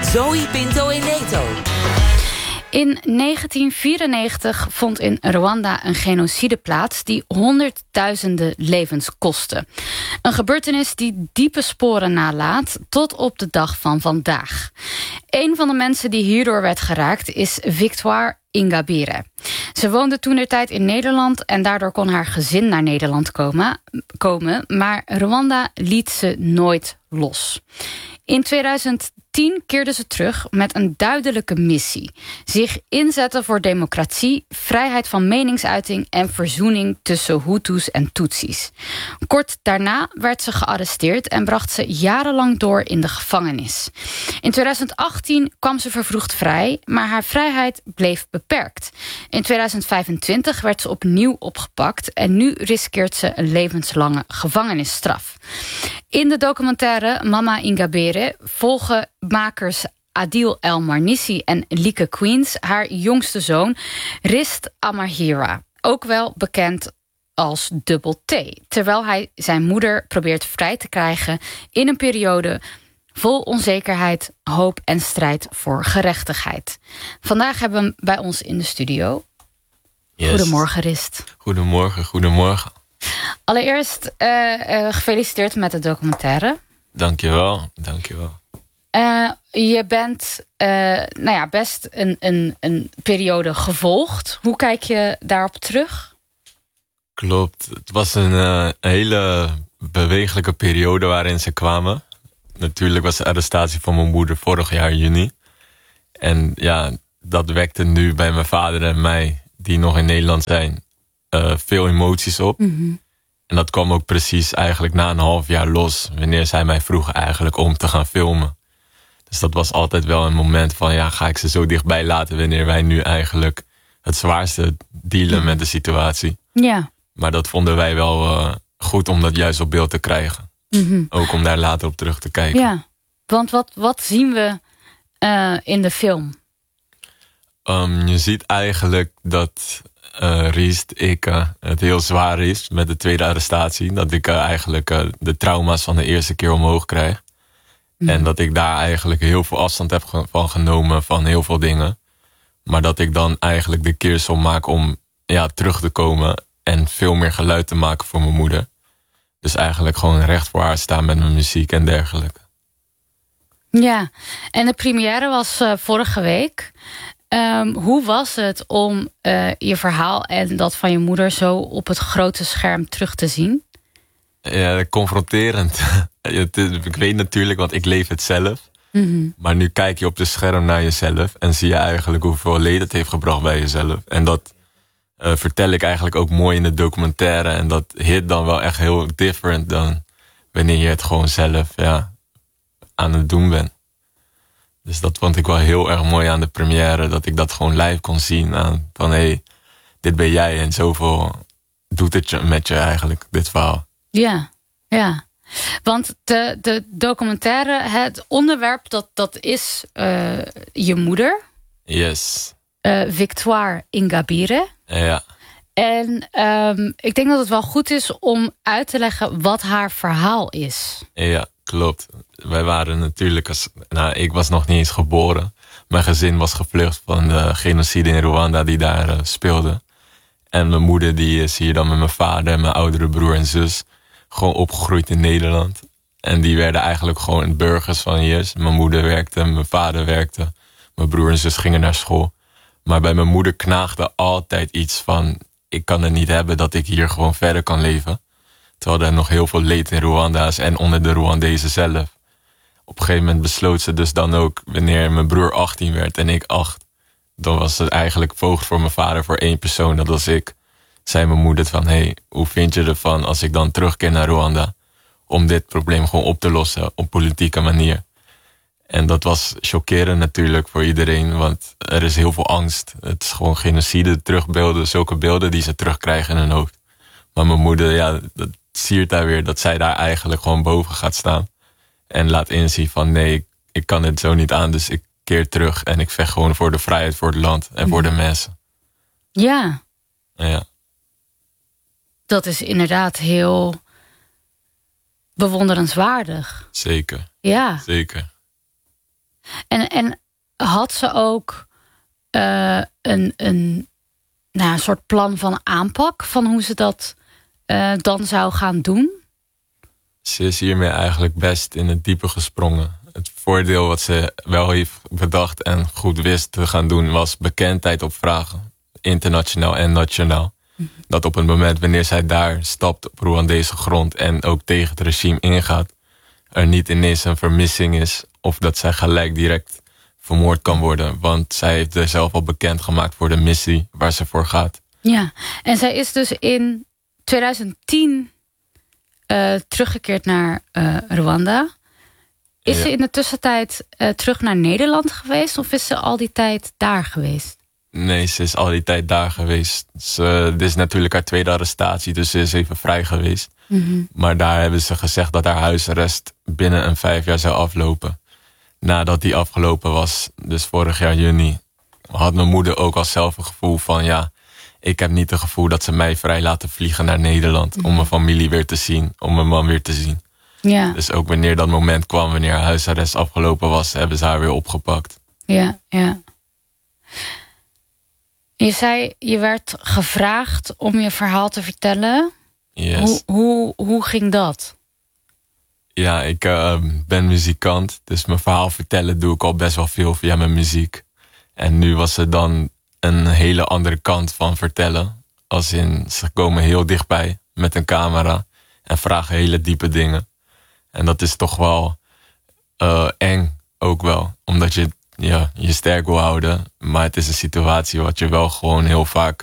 Zoe Pinto en Neto. In 1994 vond in Rwanda een genocide plaats die honderdduizenden levens kostte. Een gebeurtenis die diepe sporen nalaat tot op de dag van vandaag. Een van de mensen die hierdoor werd geraakt is Victoire Ingabire. Ze woonde toentertijd in Nederland en daardoor kon haar gezin naar Nederland komen, maar Rwanda liet ze nooit los. In 2010 keerde ze terug met een duidelijke missie. Zich inzetten voor democratie, vrijheid van meningsuiting en verzoening tussen Hutus en Tutsis. Kort daarna werd ze gearresteerd en bracht ze jarenlang door in de gevangenis. In 2018 kwam ze vervroegd vrij, maar haar vrijheid bleef beperkt. In 2025 werd ze opnieuw opgepakt en nu riskeert ze een levenslange gevangenisstraf. In de documentaire Mama Ingabire volgen makers Adil El Marnissi en Lieke Queens haar jongste zoon Rist Amahira, ook wel bekend als Double T, terwijl hij zijn moeder probeert vrij te krijgen in een periode vol onzekerheid, hoop en strijd voor gerechtigheid. Vandaag hebben we hem bij ons in de studio. Yes. Goedemorgen, Rist. Goedemorgen. Allereerst gefeliciteerd met de documentaire. Dankjewel. Je bent best een periode gevolgd. Hoe kijk je daarop terug? Klopt. Het was een hele bewegelijke periode waarin ze kwamen. Natuurlijk was de arrestatie van mijn moeder vorig jaar juni. En ja, dat wekte nu bij mijn vader en mij, die nog in Nederland zijn, veel emoties op. Mm-hmm. En dat kwam ook precies eigenlijk na een half jaar los, wanneer zij mij vroegen eigenlijk om te gaan filmen. Dus dat was altijd wel een moment van, ja, ga ik ze zo dichtbij laten wanneer wij nu eigenlijk het zwaarste dealen met de situatie. Ja. Maar dat vonden wij wel goed om dat juist op beeld te krijgen. Mm-hmm. Ook om daar later op terug te kijken. Ja, want wat zien we in de film? Je ziet eigenlijk dat Riest, het heel zwaar is met de tweede arrestatie. Dat ik eigenlijk de trauma's van de eerste keer omhoog krijg. Mm. En dat ik daar eigenlijk heel veel afstand heb van genomen van heel veel dingen. Maar dat ik dan eigenlijk de keersom maak om terug te komen en veel meer geluid te maken voor mijn moeder. Dus eigenlijk gewoon recht voor haar staan met mijn muziek en dergelijke. Ja, en de première was vorige week. Hoe was het om je verhaal en dat van je moeder zo op het grote scherm terug te zien? Ja, confronterend. Ik weet natuurlijk, want ik leef het zelf. Mm-hmm. Maar nu kijk je op de scherm naar jezelf en zie je eigenlijk hoeveel leed het heeft gebracht bij jezelf. En dat vertel ik eigenlijk ook mooi in de documentaire. En dat hit dan wel echt heel different dan wanneer je het gewoon zelf aan het doen bent. Dus dat vond ik wel heel erg mooi aan de première. Dat ik dat gewoon live kon zien. Van hé, dit ben jij. En zoveel doet het met je eigenlijk, dit verhaal. Ja. Want de documentaire, het onderwerp, dat is je moeder. Yes. Victoire Ingabire. Ja. En ik denk dat het wel goed is om uit te leggen wat haar verhaal is. Ja, klopt. Wij waren natuurlijk, ik was nog niet eens geboren. Mijn gezin was gevlucht van de genocide in Rwanda die daar speelde. En mijn moeder die is hier dan met mijn vader en mijn oudere broer en zus gewoon opgegroeid in Nederland. En die werden eigenlijk gewoon burgers van hier. Mijn moeder werkte, mijn vader werkte. Mijn broer en zus gingen naar school. Maar bij mijn moeder knaagde altijd iets van, ik kan het niet hebben dat ik hier gewoon verder kan leven. Terwijl er nog heel veel leed in Rwanda is en onder de Rwandezen zelf. Op een gegeven moment besloot ze dus dan ook, wanneer mijn broer 18 werd en ik 8. Dan was het eigenlijk voogd voor mijn vader voor 1 persoon, dat was ik. Zei mijn moeder van, hey, hoe vind je ervan als ik dan terugkeer naar Rwanda? Om dit probleem gewoon op te lossen op politieke manier. En dat was chockerend natuurlijk voor iedereen, want er is heel veel angst. Het is gewoon genocide terugbeelden, zulke beelden die ze terugkrijgen in hun hoofd. Maar mijn moeder, dat siert daar weer, dat zij daar eigenlijk gewoon boven gaat staan. En laat inzien van, nee, ik kan het zo niet aan, dus ik keer terug. En ik vecht gewoon voor de vrijheid, voor het land en voor de mensen. Ja. Ja. Dat is inderdaad heel bewonderenswaardig. Zeker. Ja. Zeker. En had ze ook een soort plan van aanpak van hoe ze dat dan zou gaan doen? Ze is hiermee eigenlijk best in het diepe gesprongen. Het voordeel wat ze wel heeft bedacht en goed wist te gaan doen was bekendheid opvragen. Internationaal en nationaal. Dat op het moment wanneer zij daar stapt op Rwandese grond en ook tegen het regime ingaat, er niet ineens een vermissing is of dat zij gelijk direct vermoord kan worden. Want zij heeft er zelf al bekendgemaakt voor de missie waar ze voor gaat. Ja, en zij is dus in 2010 teruggekeerd naar Rwanda. Is ze in de tussentijd terug naar Nederland geweest of is ze al die tijd daar geweest? Nee, ze is al die tijd daar geweest. Dit is natuurlijk haar tweede arrestatie, dus ze is even vrij geweest. Maar daar hebben ze gezegd dat haar huisarrest binnen een 5 jaar zou aflopen. Nadat die afgelopen was, dus vorig jaar juni, had mijn moeder ook al zelf een gevoel van ja, ik heb niet het gevoel dat ze mij vrij laten vliegen naar Nederland om mijn familie weer te zien, om mijn man weer te zien. Ja. Dus ook wanneer dat moment kwam, wanneer haar huisarrest afgelopen was, hebben ze haar weer opgepakt. Ja, ja. Je zei, je werd gevraagd om je verhaal te vertellen. Yes. Hoe ging dat? Ja, ik ben muzikant, dus mijn verhaal vertellen doe ik al best wel veel via mijn muziek. En nu was er dan een hele andere kant van vertellen. Als in, ze komen heel dichtbij met een camera en vragen hele diepe dingen. En dat is toch wel eng ook wel, omdat je je sterk wil houden. Maar het is een situatie wat je wel gewoon heel vaak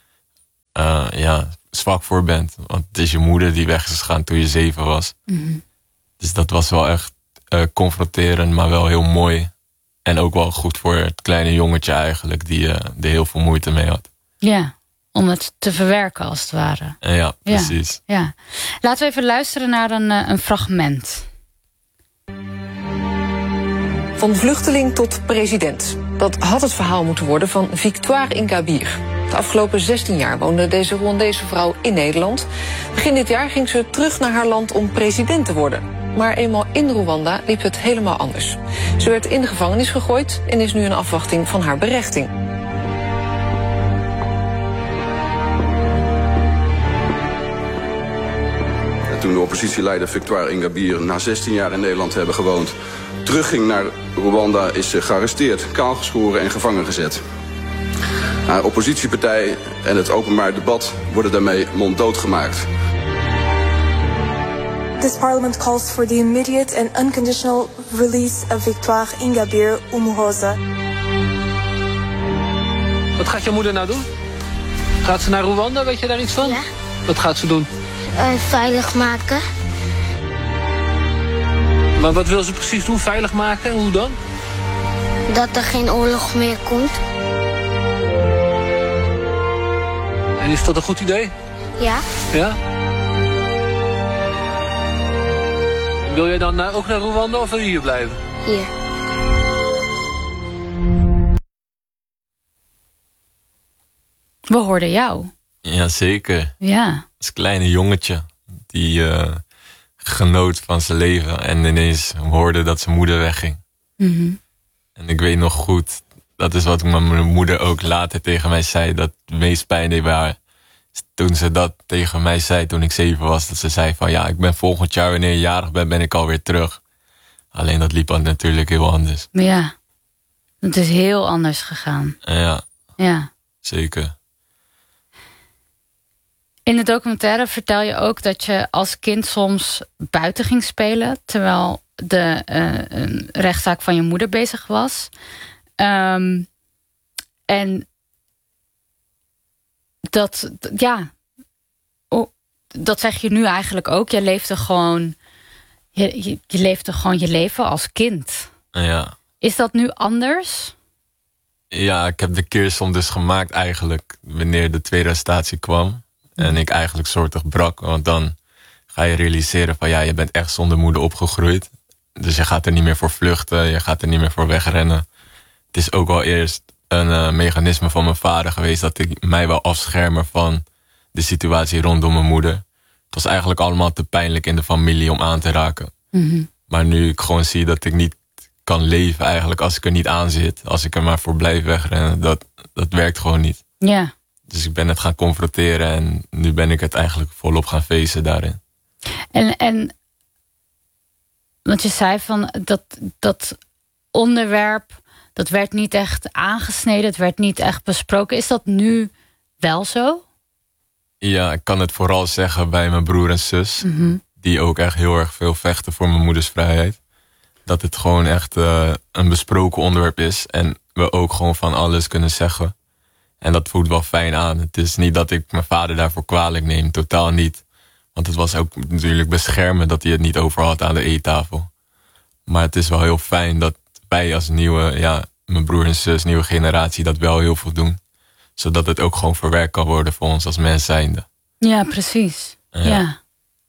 zwak voor bent. Want het is je moeder die weg is gegaan toen je 7 was. Dus dat was wel echt confronterend, maar wel heel mooi. En ook wel goed voor het kleine jongetje eigenlijk, die er heel veel moeite mee had. Ja, om het te verwerken als het ware. Ja, precies. Ja. Laten we even luisteren naar een fragment. Van vluchteling tot president. Dat had het verhaal moeten worden van Victoire Ingabire. De afgelopen 16 jaar woonde deze Rwandese vrouw in Nederland. Begin dit jaar ging ze terug naar haar land om president te worden. Maar eenmaal in Rwanda liep het helemaal anders. Ze werd in de gevangenis gegooid en is nu in afwachting van haar berechting. Toen de oppositieleider Victoire Ingabire na 16 jaar in Nederland hebben gewoond, terugging naar Rwanda, is ze gearresteerd, kaalgeschoren en gevangen gezet. Haar oppositiepartij en het openbaar debat worden daarmee monddood gemaakt. This parliament calls for the immediate and unconditional release of Victoire Ingabire Umuhoza. Wat gaat je moeder nou doen? Gaat ze naar Rwanda, weet je daar iets van? Ja. Wat gaat ze doen? Veilig maken. Maar wat wil ze precies doen? Veilig maken? Hoe dan? Dat er geen oorlog meer komt. En is dat een goed idee? Ja. Ja? Wil jij dan ook naar Rwanda of wil je hier blijven? Hier. We hoorden jou. Jazeker. Ja. Als kleine jongetje die genoot van zijn leven en ineens hoorde dat zijn moeder wegging. En ik weet nog goed, dat is wat mijn moeder ook later tegen mij zei, dat het meest pijn deed bij haar. Toen ze dat tegen mij zei toen ik 7 was, dat ze zei van ja, ik ben volgend jaar wanneer je jarig bent, ben ik alweer terug. Alleen dat liep dan natuurlijk heel anders. Ja, het is heel anders gegaan. Ja, zeker. In de documentaire vertel je ook dat je als kind soms buiten ging spelen, terwijl de rechtszaak van je moeder bezig was. En dat zeg je nu eigenlijk ook. Je leefde gewoon je leefde gewoon je leven als kind. Ja. Is dat nu anders? Ja, ik heb de keersom dus gemaakt eigenlijk wanneer de tweede arrestatie kwam. En ik eigenlijk soortig brak. Want dan ga je realiseren van ja, je bent echt zonder moeder opgegroeid. Dus je gaat er niet meer voor vluchten. Je gaat er niet meer voor wegrennen. Het is ook al eerst een mechanisme van mijn vader geweest dat ik mij wil afschermen van de situatie rondom mijn moeder. Het was eigenlijk allemaal te pijnlijk in de familie om aan te raken. Maar nu ik gewoon zie dat ik niet kan leven eigenlijk als ik er niet aan zit. Als ik er maar voor blijf wegrennen, dat werkt gewoon niet. Ja. Dus ik ben het gaan confronteren en nu ben ik het eigenlijk volop gaan facen daarin. En want je zei van dat onderwerp, dat werd niet echt aangesneden, het werd niet echt besproken. Is dat nu wel zo? Ja, ik kan het vooral zeggen bij mijn broer en zus. Mm-hmm. Die ook echt heel erg veel vechten voor mijn moeders vrijheid. Dat het gewoon echt een besproken onderwerp is. En we ook gewoon van alles kunnen zeggen. En dat voelt wel fijn aan. Het is niet dat ik mijn vader daarvoor kwalijk neem. Totaal niet. Want het was ook natuurlijk beschermen dat hij het niet over had aan de eettafel. Maar het is wel heel fijn dat wij als mijn broer en zus, nieuwe generatie, dat wel heel veel doen. Zodat het ook gewoon verwerkt kan worden voor ons als mens zijnde. Ja, precies. Ja.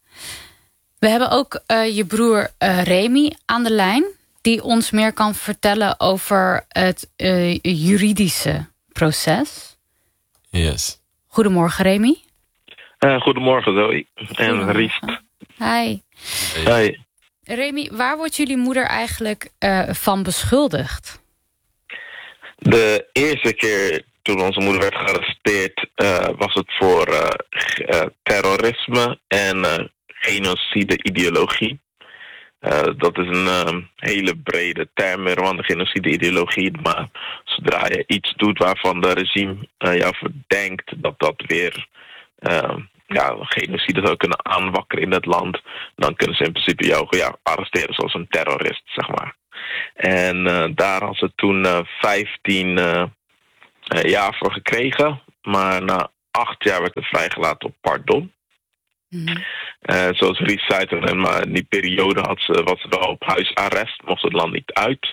We hebben ook je broer Remy aan de lijn, die ons meer kan vertellen over het juridische proces. Yes. Goedemorgen, Remy. Goedemorgen, Zoe. En Riest. Hi. Hi. Remy, waar wordt jullie moeder eigenlijk van beschuldigd? De eerste keer toen onze moeder werd gearresteerd was het voor terrorisme en genocide-ideologie. Dat is een hele brede term, de genocide-ideologie. Maar zodra je iets doet waarvan de regime jou verdenkt dat weer genocide zou kunnen aanwakkeren in het land, dan kunnen ze in principe jou arresteren zoals een terrorist, zeg maar. En daar had ze toen 15 jaar voor gekregen. Maar na 8 jaar werd ze vrijgelaten op pardon. Mm-hmm. Zoals Ries zei, maar in die periode was ze wel op huisarrest, mocht het land niet uit.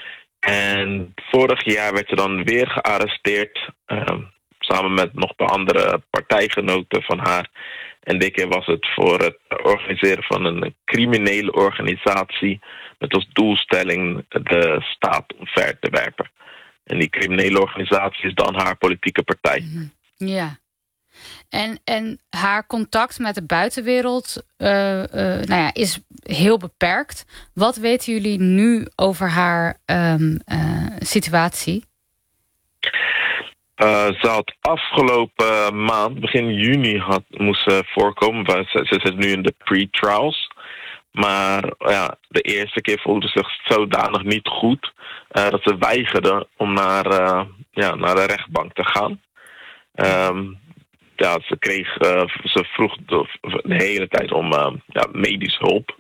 En vorig jaar werd ze dan weer gearresteerd, samen met nog een paar andere partijgenoten van haar. En dit keer was het voor het organiseren van een criminele organisatie met als doelstelling de staat omver te werpen. En die criminele organisatie is dan haar politieke partij. Mm-hmm. Ja. En haar contact met de buitenwereld is heel beperkt. Wat weten jullie nu over haar situatie? Ze had afgelopen maand, begin juni, moest ze voorkomen. Ze zit nu in de pre-trials. Maar de eerste keer voelde ze zich zodanig niet goed dat ze weigerde om naar de rechtbank te gaan. Ze vroeg de hele tijd om medische hulp.